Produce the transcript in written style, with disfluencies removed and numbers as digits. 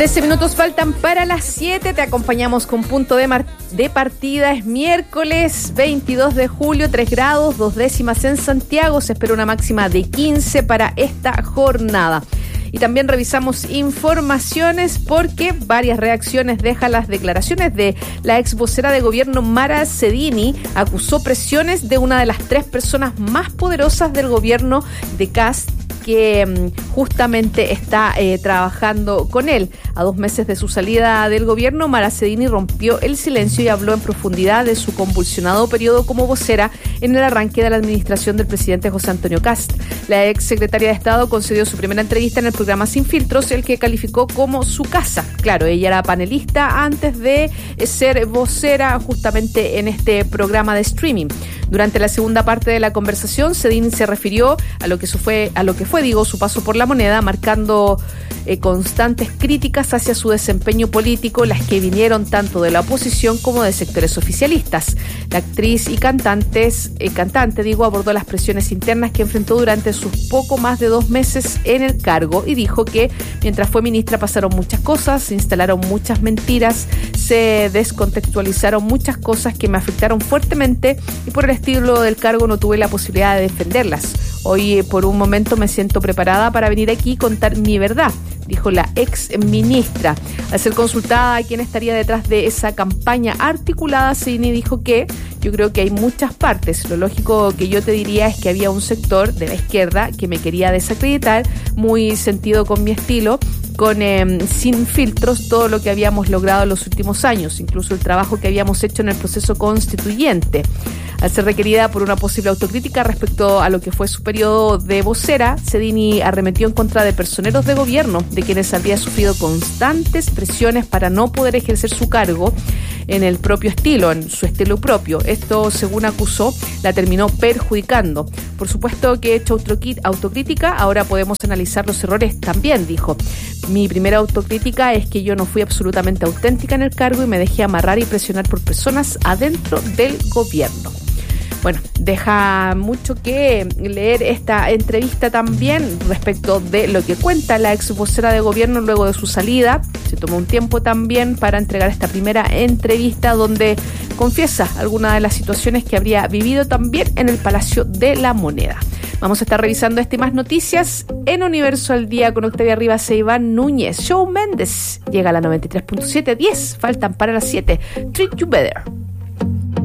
13 minutos faltan para las 7. Te acompañamos con punto de partida. Es miércoles 22 de julio, 3 grados, 2 décimas en Santiago. Se espera una máxima de 15 para esta jornada. Y también revisamos informaciones porque varias reacciones dejan las declaraciones de la ex vocera de gobierno Mara Cedini. Acusó presiones de una de las 3 personas más poderosas del gobierno de Kast, que justamente está trabajando con él. A 2 meses de su salida del gobierno, Mara Cedini rompió el silencio y habló en profundidad de su convulsionado periodo como vocera en el arranque de la administración del presidente José Antonio Kast. La ex secretaria de Estado concedió su primera entrevista en el programa Sin Filtros, el que calificó como su casa. Claro, ella era panelista antes de ser vocera justamente en este programa de streaming. Durante la segunda parte de la conversación, Cedini se refirió a lo que fue su paso por la moneda, marcando constantes críticas hacia su desempeño político, las que vinieron tanto de la oposición como de sectores oficialistas. La actriz y cantante abordó las presiones internas que enfrentó durante sus poco más de 2 meses en el cargo y dijo que mientras fue ministra pasaron muchas cosas, se instalaron muchas mentiras, se descontextualizaron muchas cosas que me afectaron fuertemente y por el estilo del cargo no tuve la posibilidad de defenderlas. Hoy por un momento me siento preparada para venir aquí y contar mi verdad, dijo la ex ministra. Al ser consultada a quién estaría detrás de esa campaña articulada, Cedini dijo que yo creo que hay muchas partes. Lo lógico que yo te diría es que había un sector de la izquierda que me quería desacreditar, muy sentido con mi estilo, con Sin Filtros, todo lo que habíamos logrado en los últimos años, incluso el trabajo que habíamos hecho en el proceso constituyente. Al ser requerida por una posible autocrítica respecto a lo que fue su periodo de vocera, Cedini arremetió en contra de personeros de gobierno, de quienes había sufrido constantes presiones para no poder ejercer su cargo en el propio estilo, en su estilo propio. Esto, según acusó, la terminó perjudicando. Por supuesto que he hecho autocrítica, ahora podemos analizar los errores también, dijo. Mi primera autocrítica es que yo no fui absolutamente auténtica en el cargo y me dejé amarrar y presionar por personas adentro del gobierno. Bueno, deja mucho que leer esta entrevista también respecto de lo que cuenta la ex vocera de gobierno luego de su salida. Se tomó un tiempo también para entregar esta primera entrevista donde confiesa algunas de las situaciones que habría vivido también en el Palacio de la Moneda. Vamos a estar revisando estas y más noticias en Universo al Día con Octavia Rivas e Iván Núñez. Shawn Mendes llega a la 93.7, 10 faltan para las 7. Treat You Better.